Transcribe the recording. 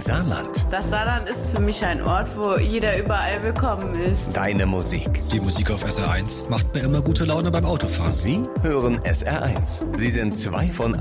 Saarland. Das Saarland ist für mich ein Ort, wo jeder überall willkommen ist. Deine Musik. Die Musik auf SR1 macht mir immer gute Laune beim Autofahren. Sie hören SR1. Sie sind 2 von